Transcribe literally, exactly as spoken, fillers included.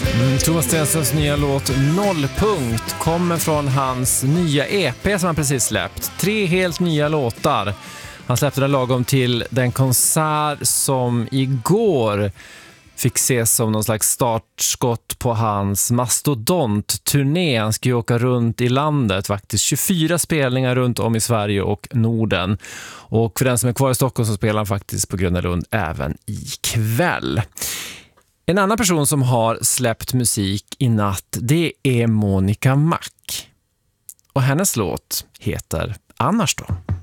Thomas Stenströms nya låt Nollpunkt kommer från hans nya E P som han precis släppt. Tre helt nya låtar. Han släppte den lagom till den konsert som igår fick ses som någon slags startskott på hans mastodont-turné. Han ska ju åka runt i landet, faktiskt tjugofyra spelningar runt om i Sverige och Norden. Och för den som är kvar i Stockholm så spelar han faktiskt på Gröna Lund även ikväll. En annan person som har släppt musik i natt, det är Monica Mac. Och hennes låt heter Annars då.